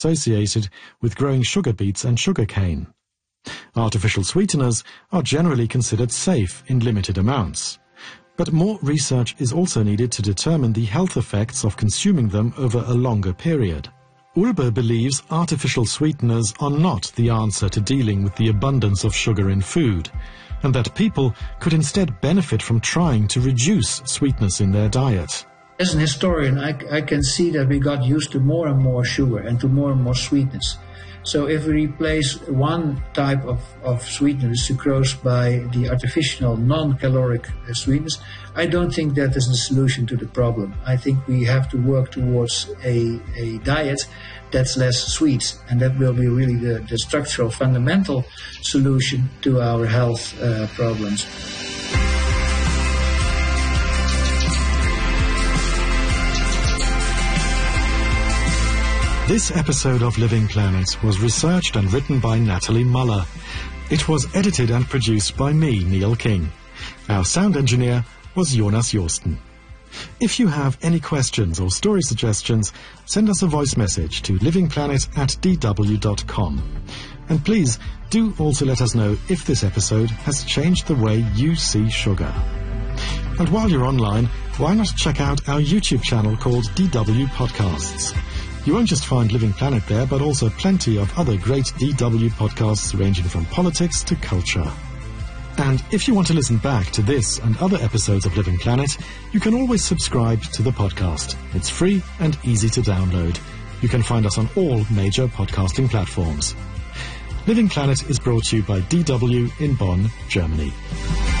associated with growing sugar beets and sugar cane. Artificial sweeteners are generally considered safe in limited amounts. But more research is also needed to determine the health effects of consuming them over a longer period. Ulbe believes artificial sweeteners are not the answer to dealing with the abundance of sugar in food, and that people could instead benefit from trying to reduce sweetness in their diet. As an historian, I can see that we got used to more and more sugar and to more and more sweetness. So if we replace one type of sweetener, sucrose, by the artificial non-caloric sweetness, I don't think that is the solution to the problem. I think we have to work towards a diet that's less sweet, and that will be really the structural, fundamental solution to our health problems. This episode of Living Planet was researched and written by Natalie Muller. It was edited and produced by me, Neil King. Our sound engineer was Jonas Jorsten. If you have any questions or story suggestions, send us a voice message to livingplanet@dw.com. And please do also let us know if this episode has changed the way you see sugar. And while you're online, why not check out our YouTube channel called DW Podcasts? You won't just find Living Planet there, but also plenty of other great DW podcasts ranging from politics to culture. And if you want to listen back to this and other episodes of Living Planet, you can always subscribe to the podcast. It's free and easy to download. You can find us on all major podcasting platforms. Living Planet is brought to you by DW in Bonn, Germany.